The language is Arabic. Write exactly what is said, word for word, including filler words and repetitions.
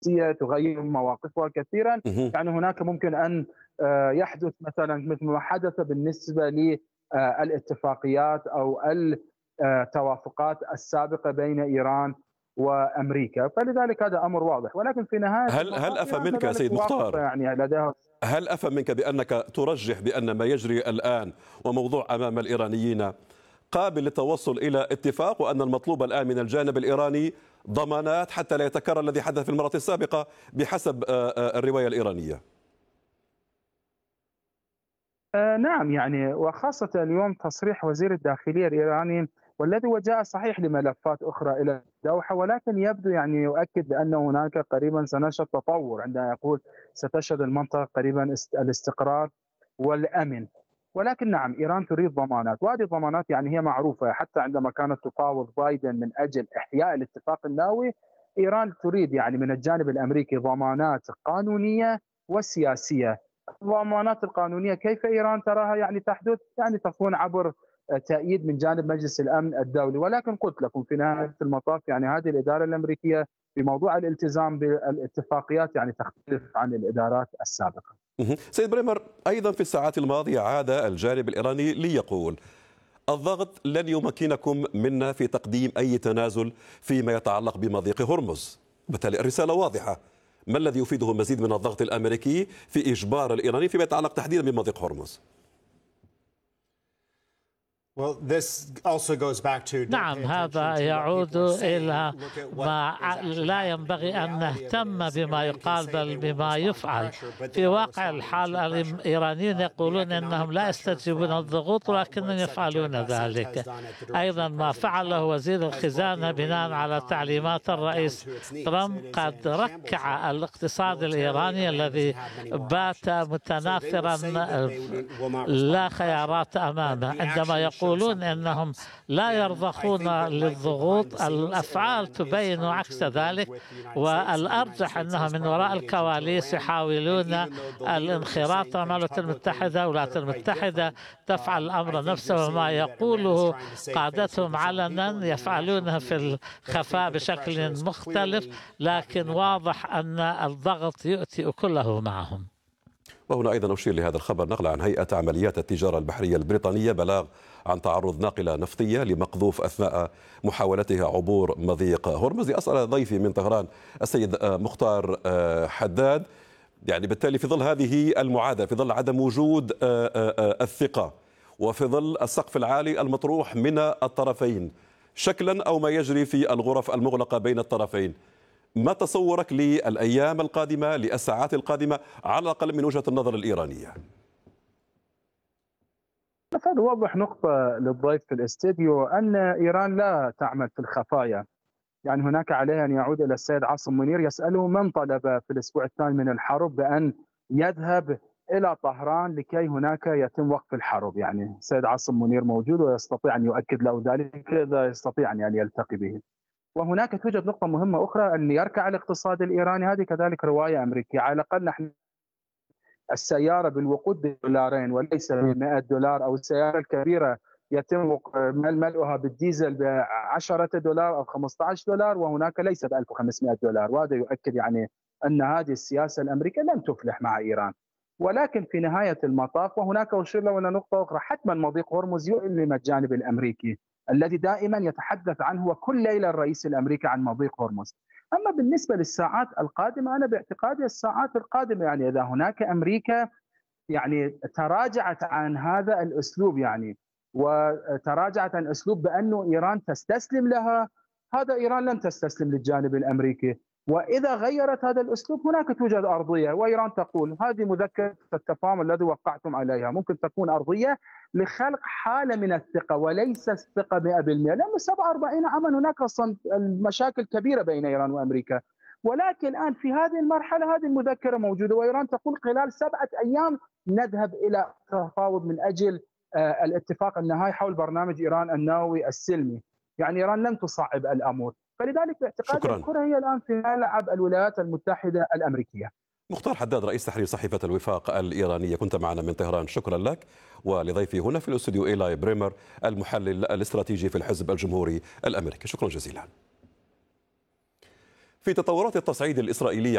تغير مواقفها كثيرا. اهم. يعني هناك ممكن أن آه، يحدث مثلا مثل ما حدث بالنسبة للاتفاقيات أو التوافقات السابقة بين إيران وأمريكا، فلذلك هذا أمر واضح. ولكن في نهاية هل هل المطاف أفهم إيران منك يا كذلك سيد واقفة، مختار، يعني لديها. هل أفهم منك بأنك ترجح بأن ما يجري الآن وموضوع أمام الإيرانيين قابل للتوصل إلى اتفاق، وأن المطلوب الآن من الجانب الإيراني ضمانات حتى لا يتكرر الذي حدث في المرة السابقة بحسب آه، آه، الرواية الإيرانية؟ آه نعم، يعني وخاصة اليوم تصريح وزير الداخلية الإيراني، والذي وجاء صحيح لملفات أخرى إلى الدوحة، ولكن يبدو يعني يؤكد بأن هناك قريبا سنشهد تطور عندما يقول ستشهد المنطقة قريبا است- الاستقرار والأمن. ولكن نعم، إيران تريد ضمانات، وهذه الضمانات يعني هي معروفة. حتى عندما كانت تفاوض بايدن من أجل إحياء الاتفاق النووي، إيران تريد يعني من الجانب الأمريكي ضمانات قانونية وسياسية. الضمانات القانونيه كيف ايران تراها يعني تحدث؟ يعني تكون عبر تأييد من جانب مجلس الامن الدولي. ولكن قلت لكم في نهايه المطاف يعني هذه الاداره الامريكيه في موضوع الالتزام بالاتفاقيات يعني تختلف عن الادارات السابقه. مهم. سيد بريمر، أيضا في الساعات الماضية عاد الجانب الإيراني ليقول الضغط لن يمكنكم منا في تقديم أي تنازل فيما يتعلق بمضيق هرمز. بالتالي الرسالة واضحة، ما الذي يفيده مزيد من الضغط الأمريكي في إجبار الإيراني فيما يتعلق تحديدا بمضيق هرمز؟ نعم، هذا يعود إلى ما لا ينبغي أن نهتم بما يقال بل بما يفعل. في واقع الحال الإيرانيين يقولون أنهم لا يستجيبون الضغوط ولكنهم يفعلون ذلك. أيضا ما فعله وزير الخزانة بناء على تعليمات الرئيس ترامب قد ركع الاقتصاد الإيراني الذي بات متناثرا لا خيارات أمامه. عندما يقولون أنهم لا يرضخون للضغوط، الأفعال تبين عكس ذلك، والأرجح أنهم من وراء الكواليس يحاولون الانخراط مع الولايات المتحدة. الولايات المتحدة تفعل الأمر نفسه، وما يقوله قادتهم علنا يفعلونه في الخفاء بشكل مختلف، لكن واضح أن الضغط يؤتي كله معهم. وهنا أيضا أشير لهذا الخبر نقل عن هيئة عمليات التجارة البحرية البريطانية بلاغ عن تعرض ناقلة نفطية لمقذوف أثناء محاولتها عبور مضيق هرمز. أسأل ضيفي من طهران السيد مختار حداد، يعني بالتالي في ظل هذه المعادلة، في ظل عدم وجود الثقة وفي ظل السقف العالي المطروح من الطرفين شكلا أو ما يجري في الغرف المغلقة بين الطرفين، ما تصورك للأيام القادمة، للساعات القادمة، على الأقل من وجهة النظر الإيرانية؟ مثلا أوضح نقطة للضيف في الاستديو، أن إيران لا تعمل في الخفايا. يعني هناك عليه أن يعود إلى السيد عاصم منير يسأله من طلب في الأسبوع الثاني من الحرب بأن يذهب إلى طهران لكي هناك يتم وقف الحرب. يعني السيد عاصم منير موجود ويستطيع أن يؤكد له ذلك إذا يستطيع أن يلتقي به. وهناك توجد نقطة مهمة أخرى، أن يركع الاقتصاد الإيراني، هذه كذلك رواية أمريكية. على الأقل نحن السيارة بالوقود بدولارين وليس ب مئة دولار، أو السيارة الكبيرة يتم ملؤها بالديزل ب عشرة دولار أو خمسة عشر دولار، وهناك ليس ب ألف وخمسمئة دولار. وهذا يؤكد يعني أن هذه السياسة الأمريكية لن تفلح مع إيران. ولكن في نهاية المطاف، وهناك أشير له إلى نقطة أخرى، حتما مضيق هرمز يؤلم الجانب الأمريكي الذي دائما يتحدث عنه وكل ليلة الرئيس الأمريكي عن مضيق هرمز. أما بالنسبة للساعات القادمة، أنا باعتقادي الساعات القادمة يعني إذا هناك أمريكا يعني تراجعت عن هذا الأسلوب، يعني وتراجعت عن أسلوب بأنه إيران تستسلم لها، هذا إيران لن تستسلم للجانب الأمريكي. وإذا غيرت هذا الأسلوب هناك توجد أرضية، وإيران تقول هذه مذكرة التفاهم الذي وقعتم عليها ممكن تكون أرضية لخلق حالة من الثقة وليس الثقة مئة بالمئة، لأنه سبعة وأربعين عاما هناك أصلا مشاكل كبيرة بين إيران وأمريكا. ولكن الآن في هذه المرحلة هذه المذكرة موجودة، وإيران تقول خلال سبعة أيام نذهب إلى تفاوض من أجل الاتفاق النهائي حول برنامج إيران النووي السلمي. يعني إيران لم تصعب الأمور، فلذلك باعتقادي الكرة هي الآن في ملعب الولايات المتحدة الأمريكية. مختار حداد، رئيس تحرير صحيفة الوفاق الإيرانية، كنت معنا من طهران، شكرا لك. ولضيفي هنا في الاستوديو إيلاي بريمر، المحلل الاستراتيجي في الحزب الجمهوري الأمريكي، شكرا جزيلا. في تطورات التصعيد الإسرائيلي